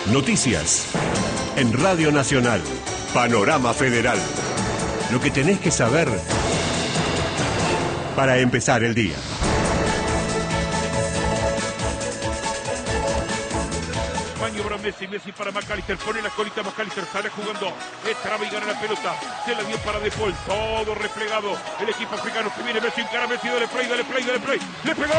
Noticias. En Radio Nacional. Panorama Federal. Lo que tenés que saber para empezar el día. Maniobra Messi para McAllister, pone la colita McAllister, sale jugando, traba y gana la pelota, se la dio para De Paul, todo replegado, el equipo africano que viene, Messi encara, Messi, dale play, ¡le pegó!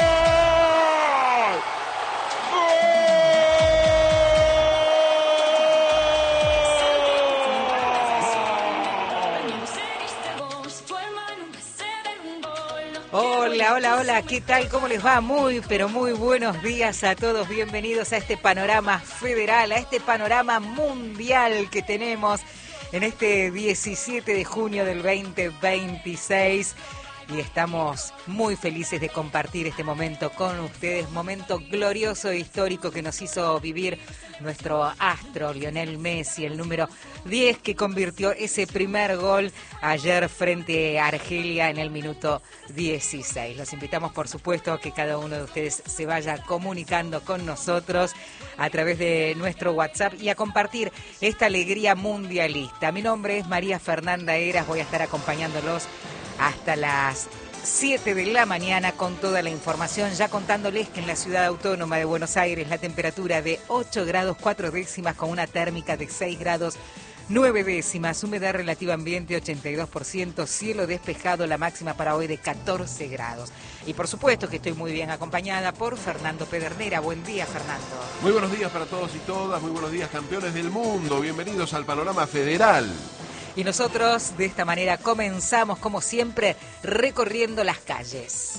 Hola, ¿qué tal? ¿Cómo les va? Muy buenos días a todos. Bienvenidos a este panorama federal, a este panorama mundial que tenemos en este 17 de junio del 2026. Y estamos muy felices de compartir este momento con ustedes, momento glorioso e histórico que nos hizo vivir nuestro astro Lionel Messi, el número 10 que convirtió ese primer gol ayer frente a Argelia en el minuto 16. Los invitamos, por supuesto, a que cada uno de ustedes se vaya comunicando con nosotros a través de nuestro WhatsApp y a compartir esta alegría mundialista. Mi nombre es María Fernanda Heras, voy a estar acompañándolos hasta las 7 de la mañana con toda la información, ya contándoles que en la ciudad autónoma de Buenos Aires la temperatura de 8 grados 4 décimas con una térmica de 6 grados 9 décimas, humedad relativa ambiente 82%, cielo despejado, la máxima para hoy de 14 grados. Y por supuesto que estoy muy bien acompañada por Fernando Pedernera. Buen día, Fernando. Muy buenos días para todos y todas, muy buenos días, campeones del mundo, bienvenidos al Panorama Federal. Y nosotros de esta manera comenzamos, como siempre, recorriendo las calles.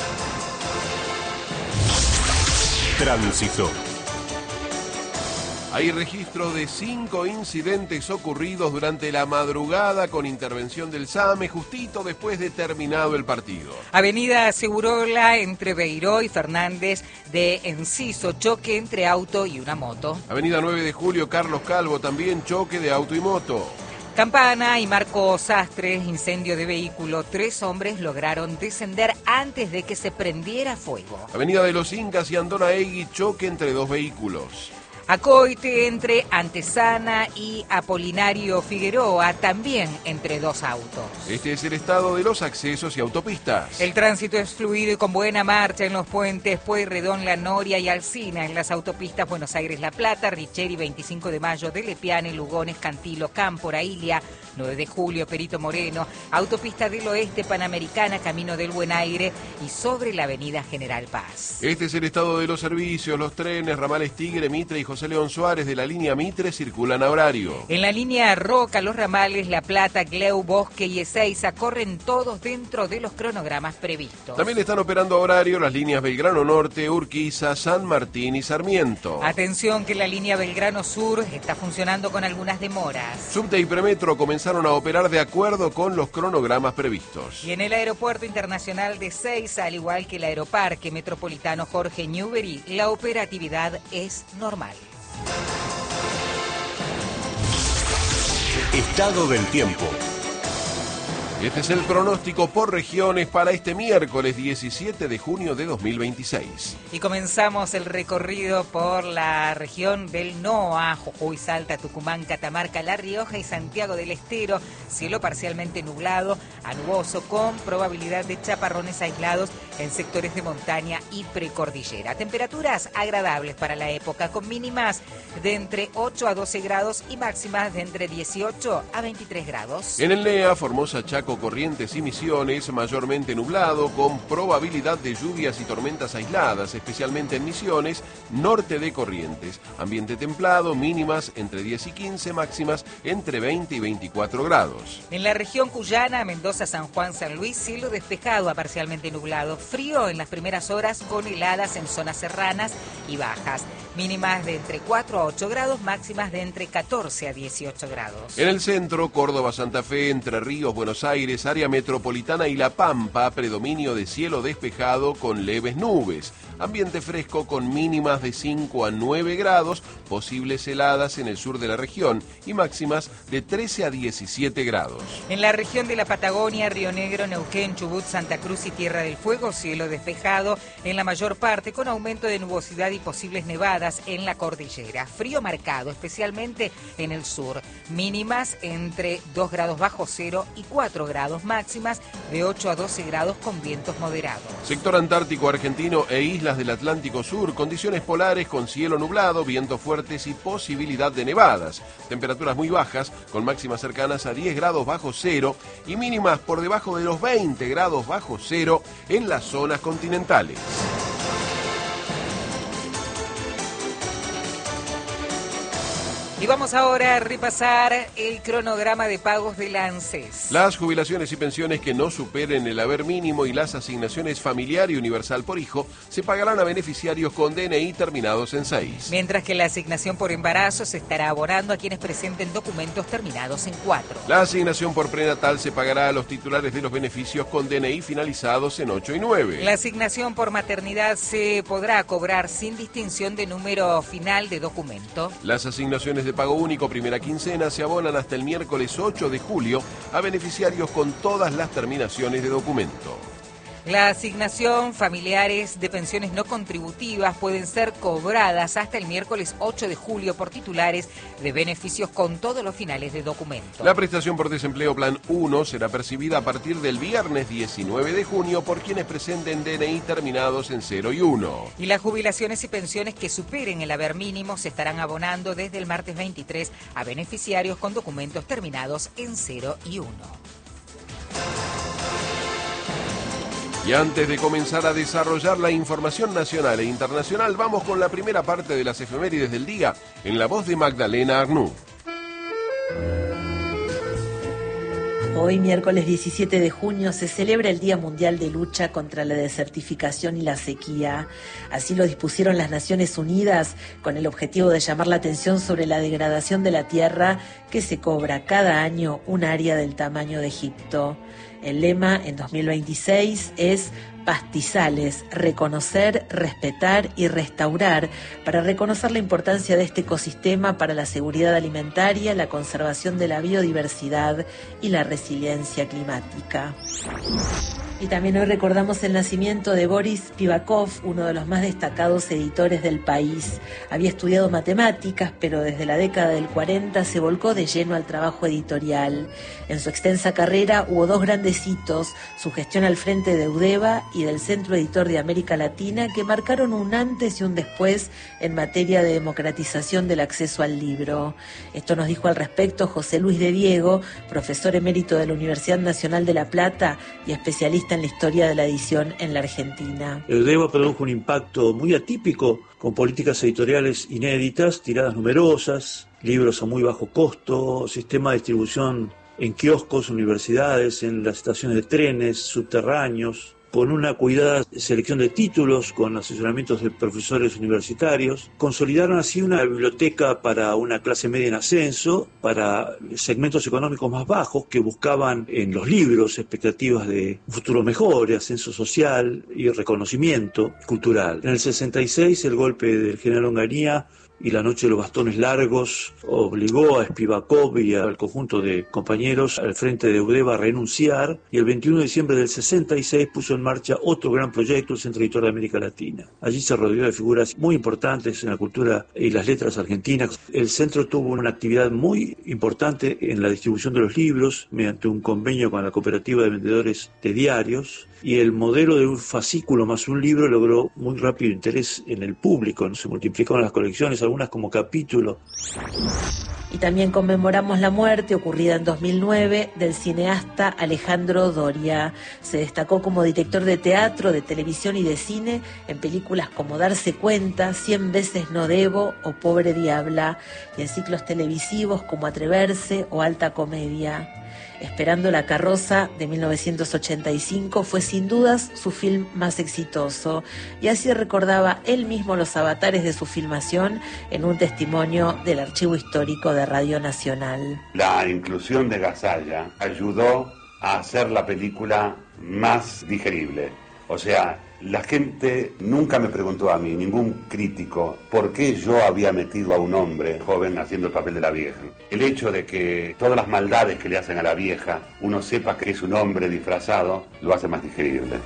Tránsito. Hay registro de 5 incidentes ocurridos durante la madrugada con intervención del SAME justito después de terminado el partido. Avenida Segurola entre Beiró y Fernández de Enciso, choque entre auto y una moto. Avenida 9 de Julio, Carlos Calvo, también choque de auto y moto. Campana y Marco Sastres, incendio de vehículo. 3 hombres lograron descender antes de que se prendiera fuego. Avenida de los Incas y Andonaegui, choque entre 2 vehículos. Acoite entre Antesana y Apolinario Figueroa, también entre 2 autos. Este es el estado de los accesos y autopistas. El tránsito es fluido y con buena marcha en los puentes Pueyrredón, La Noria y Alsina. En las autopistas Buenos Aires-La Plata, Richeri, 25 de Mayo, de Lepiane, Lugones, Cantilo, Cámpora, Ilia, 9 de Julio, Perito Moreno, Autopista del Oeste, Panamericana, Camino del Buen Aire y sobre la Avenida General Paz. Este es el estado de los servicios. Los trenes, ramales Tigre, Mitre y José León Suárez de la línea Mitre circulan a horario. En la línea Roca, los ramales La Plata, Gleu, Bosque y Ezeiza corren todos dentro de los cronogramas previstos. También están operando a horario las líneas Belgrano Norte, Urquiza, San Martín y Sarmiento. Atención que la línea Belgrano Sur está funcionando con algunas demoras. Subte y Premetro comenzaron a operar de acuerdo con los cronogramas previstos. Y en el Aeropuerto Internacional de Ezeiza, al igual que el Aeroparque Metropolitano Jorge Newbery, la operatividad es normal. Estado del tiempo. Este es el pronóstico por regiones para este miércoles 17 de junio de 2026. Y comenzamos el recorrido por la región del NOA, Jujuy, Salta, Tucumán, Catamarca, La Rioja y Santiago del Estero. Cielo parcialmente nublado a nuboso con probabilidad de chaparrones aislados en sectores de montaña y precordillera. Temperaturas agradables para la época con mínimas de entre 8 a 12 grados y máximas de entre 18 a 23 grados. En el NEA, Formosa, Chaco, Corrientes y Misiones, mayormente nublado, con probabilidad de lluvias y tormentas aisladas, especialmente en Misiones, norte de Corrientes. Ambiente templado, mínimas entre 10 y 15, máximas entre 20 y 24 grados. En la región cuyana, Mendoza, San Juan, San Luis, cielo despejado a parcialmente nublado. Frío en las primeras horas con heladas en zonas serranas y bajas. Mínimas de entre 4 a 8 grados, máximas de entre 14 a 18 grados. En el centro, Córdoba, Santa Fe, Entre Ríos, Buenos Aires, área metropolitana y La Pampa, predominio de cielo despejado con leves nubes. ambiente fresco con mínimas de 5 a 9 grados, posibles heladas en el sur de la región y máximas de 13 a 17 grados. En la región de la Patagonia, Río Negro, Neuquén, Chubut, Santa Cruz y Tierra del Fuego, cielo despejado en la mayor parte con aumento de nubosidad y posibles nevadas en la cordillera. Frío marcado, especialmente en el sur. Mínimas entre 2 grados bajo cero y 4 grados, máximas de 8 a 12 grados con vientos moderados. Sector antártico argentino e islas del Atlántico Sur, condiciones polares con cielo nublado, vientos fuertes y posibilidad de nevadas. Temperaturas muy bajas, con máximas cercanas a 10 grados bajo cero y mínimas por debajo de los 20 grados bajo cero en las zonas continentales. Y vamos ahora a repasar el cronograma de pagos de la ANSES. Las jubilaciones y pensiones que no superen el haber mínimo y las asignaciones familiar y universal por hijo se pagarán a beneficiarios con DNI terminados en 6. Mientras que la asignación por embarazo se estará abonando a quienes presenten documentos terminados en 4. La asignación por prenatal se pagará a los titulares de los beneficios con DNI finalizados en 8 y 9. La asignación por maternidad se podrá cobrar sin distinción de número final de documento. Las asignaciones de pago único primera quincena se abonan hasta el miércoles 8 de julio a beneficiarios con todas las terminaciones de documento. La asignación familiares de pensiones no contributivas pueden ser cobradas hasta el miércoles 8 de julio por titulares de beneficios con todos los finales de documento. La prestación por desempleo Plan 1 será percibida a partir del viernes 19 de junio por quienes presenten DNI terminados en 0 y 1. Y las jubilaciones y pensiones que superen el haber mínimo se estarán abonando desde el martes 23 a beneficiarios con documentos terminados en 0 y 1. Y antes de comenzar a desarrollar la información nacional e internacional, vamos con la primera parte de las efemérides del día, en la voz de Magdalena Arnoux. Hoy, miércoles 17 de junio, se celebra el Día Mundial de Lucha contra la Desertificación y la Sequía. Así lo dispusieron las Naciones Unidas con el objetivo de llamar la atención sobre la degradación de la tierra que se cobra cada año un área del tamaño de Egipto. El lema en 2026 es Pastizales, reconocer, respetar y restaurar, para reconocer la importancia de este ecosistema para la seguridad alimentaria, la conservación de la biodiversidad y la resiliencia climática. Y también hoy recordamos el nacimiento de Boris Spivakov, uno de los más destacados editores del país. Había estudiado matemáticas, pero desde la década del 40 se volcó de lleno al trabajo editorial. En su extensa carrera hubo 2 grandes hitos, su gestión al frente de Eudeva y del Centro Editor de América Latina, que marcaron un antes y un después en materia de democratización del acceso al libro. Esto nos dijo al respecto José Luis de Diego, profesor emérito de la Universidad Nacional de La Plata y especialista en la historia de la edición en la Argentina. Eudeva produjo un impacto muy atípico, con políticas editoriales inéditas, tiradas numerosas, libros a muy bajo costo, sistema de distribución en kioscos, universidades, en las estaciones de trenes, subterráneos, con una cuidada selección de títulos, con asesoramientos de profesores universitarios. Consolidaron así una biblioteca para una clase media en ascenso, para segmentos económicos más bajos que buscaban en los libros expectativas de un futuro mejor, ascenso social y reconocimiento cultural. En el 66, el golpe del general Onganía y la noche de los bastones largos obligó a Spivakov y al conjunto de compañeros al frente de Eudeva a renunciar, y el 21 de diciembre del 66 puso en marcha otro gran proyecto, el Centro Editor de América Latina. Allí se rodeó de figuras muy importantes en la cultura y las letras argentinas. El centro tuvo una actividad muy importante en la distribución de los libros mediante un convenio con la Cooperativa de Vendedores de Diarios, y el modelo de un fascículo más un libro logró muy rápido interés en el público. Se multiplicaron las colecciones, algunas como capítulo. Y también conmemoramos la muerte ocurrida en 2009 del cineasta Alejandro Doria. Se destacó como director de teatro, de televisión y de cine en películas como Darse Cuenta, 100 veces no debo o Pobre Diabla, y en ciclos televisivos como Atreverse o Alta Comedia. Esperando la carroza, de 1985, fue sin dudas su film más exitoso, y así recordaba él mismo los avatares de su filmación en un testimonio del Archivo Histórico de Radio Nacional. La inclusión de Gasalla ayudó a hacer la película más digerible. O sea, La gente nunca me preguntó a mí, ningún crítico, por qué yo había metido a un hombre joven haciendo el papel de la vieja. El hecho de que todas las maldades que le hacen a la vieja, uno sepa que es un hombre disfrazado, lo hace más digerible.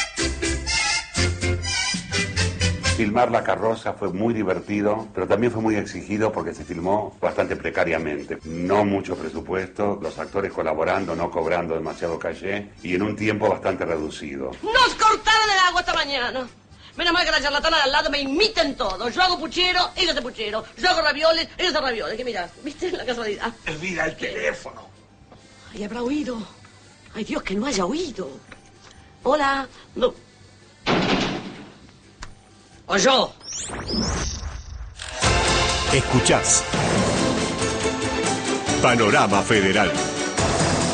Filmar La Carroza fue muy divertido, pero también fue muy exigido porque se filmó bastante precariamente. No mucho presupuesto, los actores colaborando, no cobrando demasiado caché y en un tiempo bastante reducido. Nos cortaron el agua esta mañana. Menos mal que la charlatana de al lado me imiten todo. Yo hago puchero, ella hace puchero. Yo hago ravioles, ella hace ravioles. ¿Qué miras? ¿Viste la casualidad? Mira el teléfono. Ay, habrá oído. Ay, Dios, que no haya oído. Hola. No. O yo. Escuchás Panorama Federal.